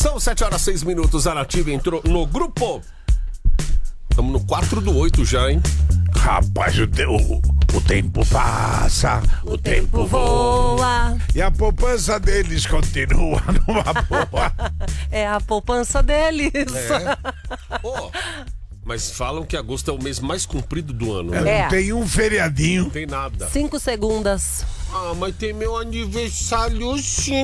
São 7h06, a Nativa entrou no grupo. Estamos no 4/8 já, hein? Rapaz, o tempo passa, o tempo voa. E a poupança deles continua numa boa. É a poupança deles. Oh, mas falam que agosto é o mês mais comprido do ano, Não né? tem um feriadinho. Não tem nada. 5 segundos. Ah, mas tem meu aniversário sim.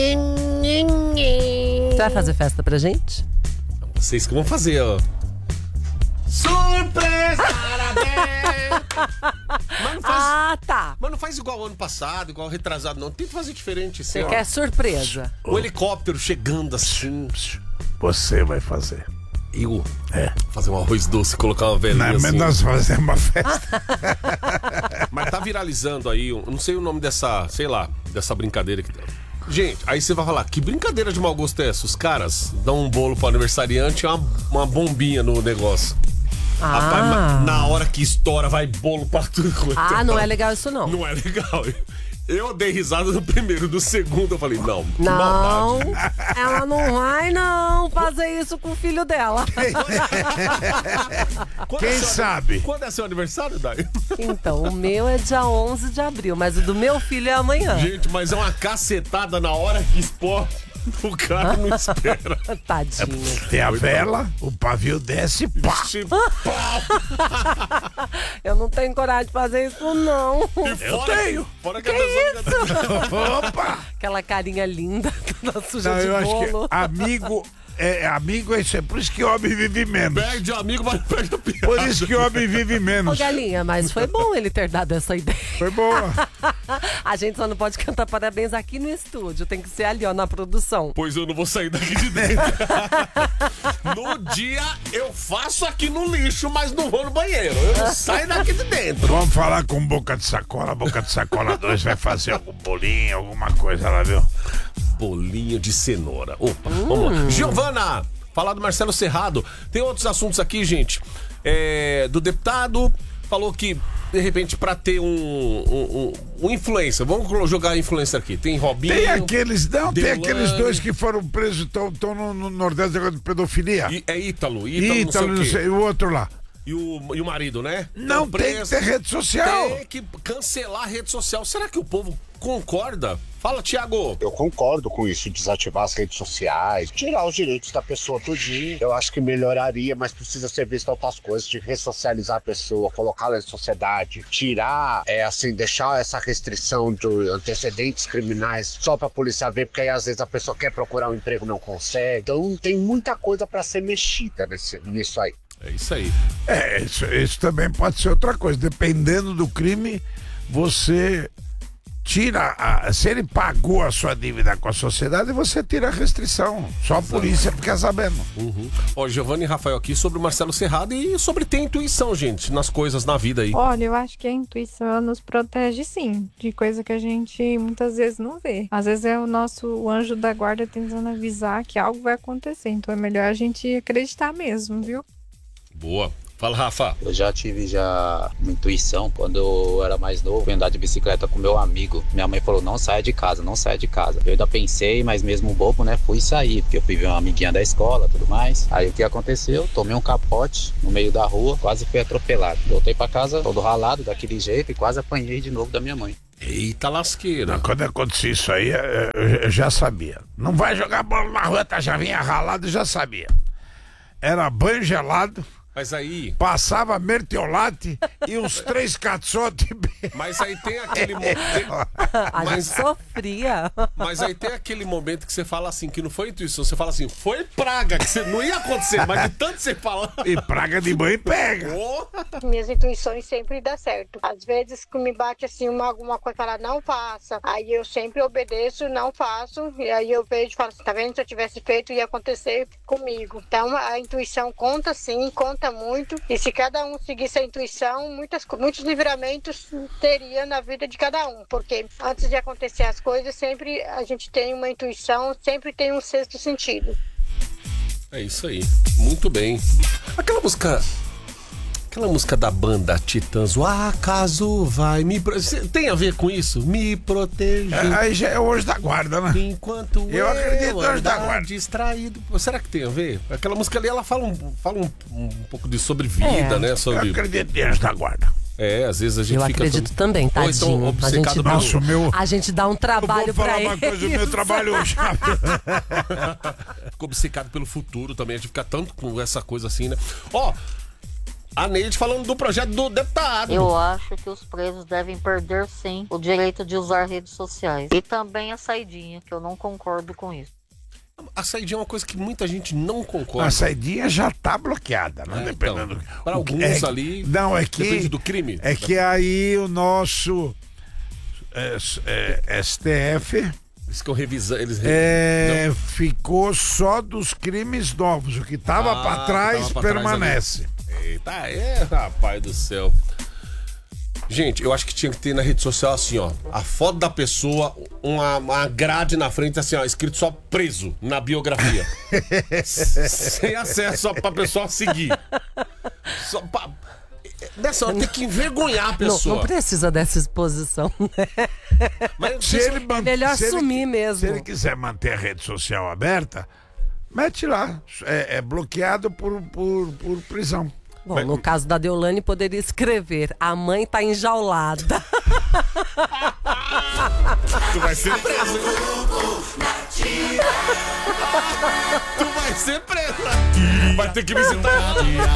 Você vai fazer festa pra gente? Vocês que vão fazer, ó. Surpresa! Parabéns! Tá. Mas não faz igual ano passado, igual retrasado, não. Tenta fazer diferente. Você quer surpresa. O helicóptero chegando assim. Você vai fazer. Eu? Fazer um arroz doce, colocar uma velhinha Mas assim. nós fazemos uma festa. Mas tá viralizando aí, eu não sei o nome dessa, sei lá, dessa brincadeira que... Gente, aí você vai falar, que brincadeira de mau gosto é essa? Os caras dão um bolo pro aniversariante e uma bombinha no negócio. Rapaz, na hora que estoura, vai bolo pra tudo. Não é legal isso não. Não é legal. Eu dei risada do primeiro, do segundo eu falei, não, que Não, maldade. ela não vai não fazer isso com o filho dela. Quem sabe? Quando é seu aniversário, Dai? Então, o meu é dia 11 de abril, mas o do meu filho é amanhã. Gente, mas é uma cacetada na hora que explode. O cara não espera. Tadinho. Tem a vela, o pavio desce, pá. Eu não tenho coragem de fazer isso, não. Eu tenho. Fora que a pessoa... Opa! Aquela carinha linda, toda suja Não, de eu acho bolo. que amigo é isso. É por isso que o homem vive menos. Perde amigo, mas perde a piada. Por isso que o homem vive Ô, menos. Galinha, mas foi bom ele ter dado essa ideia. Foi boa. A gente só não pode cantar parabéns aqui no estúdio, tem que ser ali, ó, na produção. Pois eu não vou sair daqui de dentro. No dia eu faço aqui no lixo, mas não vou no banheiro. Eu não saio daqui de dentro. Vamos falar com Boca de Sacola. Boca de Sacola 2 vai fazer algum bolinho, alguma coisa lá, viu? Bolinho de cenoura. Opa, vamos lá. Giovana, falar do Marcelo Serrado. Tem outros assuntos aqui, gente. Do deputado, falou que, de repente, pra ter um influencer. Vamos jogar influencer aqui. Tem Robinho. Tem aqueles, não, tem Delane. aqueles dois que foram presos, estão no Nordeste de pedofilia. É Ítalo, Ítalo, não sei o quê. o outro lá. E o marido, né? Não tem que ter rede social. Tem que cancelar a rede social. Será que o povo concorda? Fala, Thiago. Eu concordo com isso, desativar as redes sociais, tirar os direitos da pessoa tudinho. Eu acho que melhoraria, mas precisa ser visto outras coisas, de ressocializar a pessoa, colocá-la em sociedade, tirar, deixar essa restrição de antecedentes criminais só pra polícia ver, porque aí às vezes a pessoa quer procurar um emprego e não consegue. Então tem muita coisa pra ser mexida nisso aí. É isso aí. Isso também pode ser outra coisa. Dependendo do crime, você tira se ele pagou a sua dívida com a sociedade, você tira a restrição. Só a polícia fica sabendo. Ó, Giovanni e Rafael aqui sobre o Marcelo Serrado e sobre ter intuição, gente, nas coisas na vida aí. Olha, eu acho que a intuição ela nos protege sim, de coisa que a gente muitas vezes não vê. Às vezes é o nosso anjo da guarda tentando avisar que algo vai acontecer, então é melhor a gente acreditar mesmo, viu? Boa. Fala, Rafa. Eu já tive uma intuição quando eu era mais novo, fui andar de bicicleta com meu amigo. Minha mãe falou, não saia de casa, não saia de casa. Eu ainda pensei, mas mesmo bobo, né, fui sair, porque eu fui ver uma amiguinha da escola, tudo mais. Aí o que aconteceu? Tomei um capote no meio da rua, quase fui atropelado. Voltei pra casa todo ralado daquele jeito e quase apanhei de novo da minha mãe. Eita lasqueira. Quando acontecia isso aí, eu já sabia. Não vai jogar bola na rua, tá? Já vinha ralado, já sabia. Era banho gelado. Mas aí... Passava mertiolate e uns 3 caçotes. Mas aí tem aquele momento... A gente sofria. Mas aí tem aquele momento que você fala assim, que não foi intuição, você fala assim, foi praga, que não ia acontecer, mas de tanto você falar... E praga de mãe pega. Minhas intuições sempre dão certo. Às vezes que me bate assim alguma coisa, fala, não faça. Aí eu sempre obedeço, não faço. E aí eu vejo e falo assim, tá vendo? Se eu tivesse feito, ia acontecer comigo. Então a intuição conta sim, conta muito, e se cada um seguisse a intuição, muitos livramentos teria na vida de cada um, porque antes de acontecer as coisas, sempre a gente tem uma intuição, sempre tem um sexto sentido. É isso aí, muito bem. Aquela música Aquela música da banda Titãs, o acaso vai me... Tem a ver com isso? Me proteger. Aí já é o Anjo da Guarda, né? Enquanto eu acredito no Anjo da andar Guarda. distraído. Será que tem a ver? Aquela música ali, ela fala um pouco sobre vida, né? Eu Sobre... acredito em Anjo da Guarda. Às vezes a gente Eu fica... acredito também, Ou tadinho. então obcecado a, gente pelo... Nossa, o meu... a gente dá um trabalho Eu vou pra falar ele. uma coisa, o meu trabalho hoje. Fica obcecado pelo futuro também. A gente fica tanto com essa coisa assim, né? Ó, a Neide falando do projeto do deputado. Eu acho que os presos devem perder, sim, o direito de usar redes sociais. E também a saidinha, que eu não concordo com isso. A saidinha é uma coisa que muita gente não concorda. A saidinha já tá bloqueada, né? Dependendo. Então, para alguns ali, não, é que, depende do crime. É que aí o nosso STF Eles ficam revisando. ficou só dos crimes novos. O que tava pra trás permanece. Eita, rapaz do céu. Gente, eu acho que tinha que ter na rede social assim, ó. A foto da pessoa, uma grade na frente, assim, ó, escrito só preso na biografia. Sem acesso pra pessoa seguir. Nessa hora tem que envergonhar a pessoa. Não precisa dessa exposição, né? Mas é melhor sumir mesmo. Se ele quiser manter a rede social aberta, mete lá. É bloqueado por prisão. Bom, no caso da Deolane, poderia escrever: a mãe tá enjaulada. Tu vai ser preso. Tu vai ser presa. Vai ter que visitar ela.